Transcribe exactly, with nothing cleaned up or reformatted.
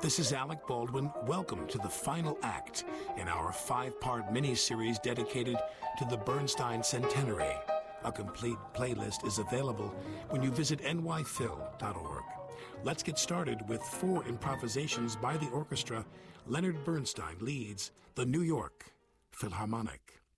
This is Alec Baldwin. Welcome to the final act in our five-part mini-series dedicated to the Bernstein Centenary. A complete playlist is available when you visit N Y phil dot org. Let's get started with four improvisations by the orchestra. Leonard Bernstein leads the New York Philharmonic.